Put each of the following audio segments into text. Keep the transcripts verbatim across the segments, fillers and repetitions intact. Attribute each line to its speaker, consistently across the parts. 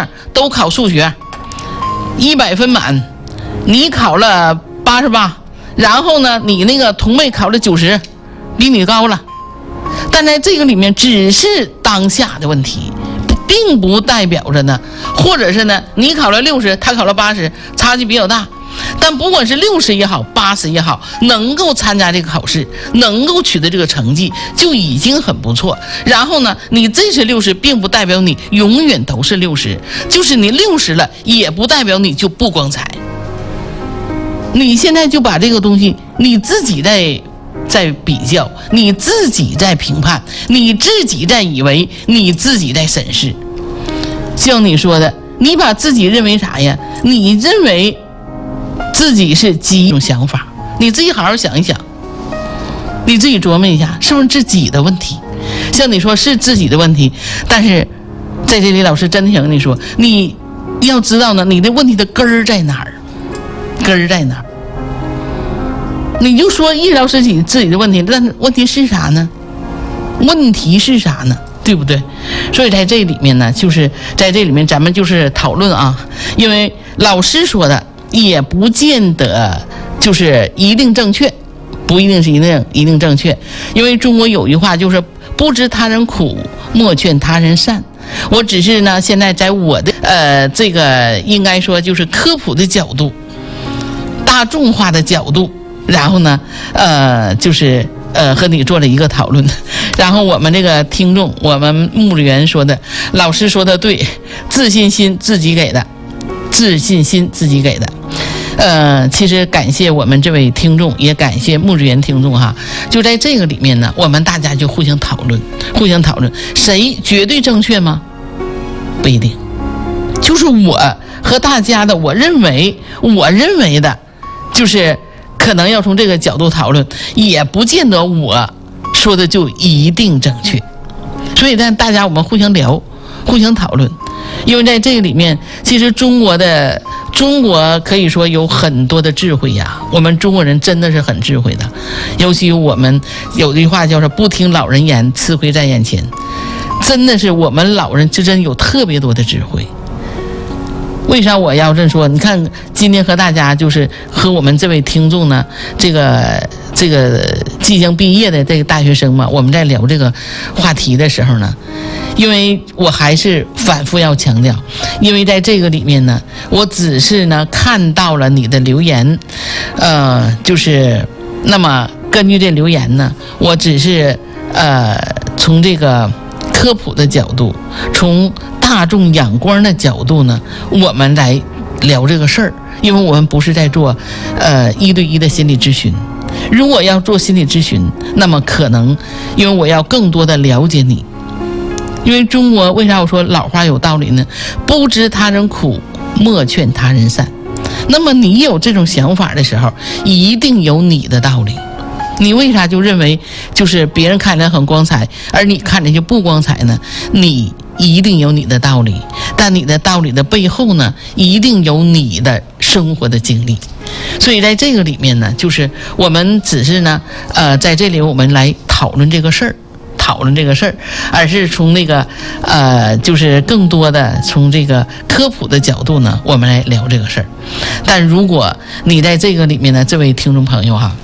Speaker 1: 样都考数学，一百分满，你考了八十八，然后呢，你那个同辈考了九十，比你高了。但在这个里面，只是当下的问题，并不代表着呢，或者是呢，你考了六十，他考了八十，差距比较大。但不管是六十也好，八十也好，能够参加这个考试，能够取得这个成绩，就已经很不错。然后呢，你这是六十，并不代表你永远都是六十，就是你六十了，也不代表你就不光彩。你现在就把这个东西，你自己在在比较，你自己在评判，你自己在以为，你自己在审视。像你说的，你把自己认为啥呀？你认为自己是几种想法，你自己好好想一想，你自己琢磨一下，是不是自己的问题？像你说是自己的问题，但是在这里老师真的想跟你说，你要知道呢，你的问题的根儿在哪儿？根儿在哪儿？你就说医疗自己自己的问题，但问题是啥呢？问题是啥呢？对不对？所以在这里面呢，就是在这里面咱们就是讨论啊，因为老师说的也不见得就是一定正确，不一定是一定一定正确。因为中国有一句话就是不知他人苦，莫劝他人善。我只是呢，现在在我的呃这个应该说就是科普的角度，大众化的角度，然后呢，呃，就是呃和你做了一个讨论。然后我们这个听众，我们牧职员说的，老师说的对，自信心自己给的，自信心自己给的。呃，其实感谢我们这位听众，也感谢牧职员听众哈。就在这个里面呢，我们大家就互相讨论，互相讨论，谁绝对正确吗？不一定，就是我和大家的，我认为，我认为的，就是可能要从这个角度讨论，也不见得我说的就一定正确。所以让大家我们互相聊，互相讨论。因为在这个里面，其实中国的中国可以说有很多的智慧呀，我们中国人真的是很智慧的。尤其我们有句话叫做不听老人言，吃亏在眼前。真的是我们老人之真有特别多的智慧。为啥我要这么说？你看今天和大家就是和我们这位听众呢，这个这个即将毕业的这个大学生嘛，我们在聊这个话题的时候呢，因为我还是反复要强调，因为在这个里面呢，我只是呢看到了你的留言，呃，就是那么根据这留言呢，我只是呃从这个科普的角度，从大众眼光的角度呢，我们来聊这个事儿。因为我们不是在做呃一对一的心理咨询，如果要做心理咨询，那么可能因为我要更多的了解你。因为中国为啥我说老话有道理呢？不知他人苦，莫劝他人善。那么你有这种想法的时候，一定有你的道理。你为啥就认为就是别人看起来很光彩，而你看着就不光彩呢？你一定有你的道理，但你的道理的背后呢，一定有你的生活的经历。所以在这个里面呢，就是我们只是呢，呃，在这里我们来讨论这个事儿。讨论这个事儿，而是从那个呃，就是更多的从这个科普的角度呢，我们来聊这个事儿。但如果你在这个里面呢，这位听众朋友哈，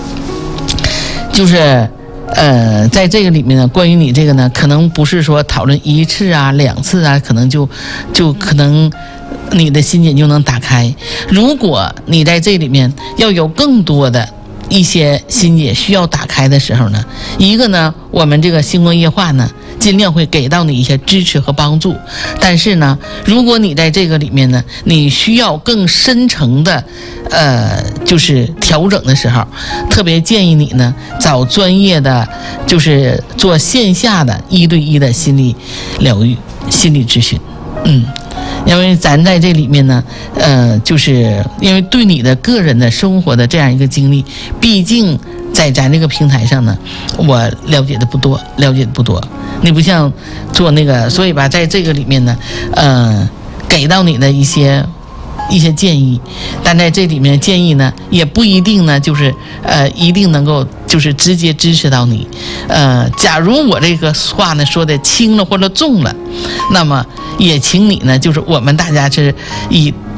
Speaker 1: 就是呃，在这个里面呢，关于你这个呢，可能不是说讨论一次啊、两次啊，可能就就可能你的心结就能打开。如果你在这里面要有更多的一些心结需要打开的时候呢，一个呢，我们这个星光夜话呢，尽量会给到你一些支持和帮助。但是呢，如果你在这个里面呢，你需要更深层的，呃，就是调整的时候，特别建议你呢，找专业的，就是做线下的一对一的心理疗愈、心理咨询，嗯。因为咱在这里面呢，呃，就是因为对你的个人的生活的这样一个经历，毕竟在咱这个平台上呢，我了解的不多，了解的不多。你不像做那个，所以吧，在这个里面呢，呃，给到你的一些一些建议， 但在这里面建议呢，也不一定呢，就是呃一定能够就是直接支持到你。呃，假如我这个话呢说的轻了或者重了，那么也请你呢，就是我们大家是以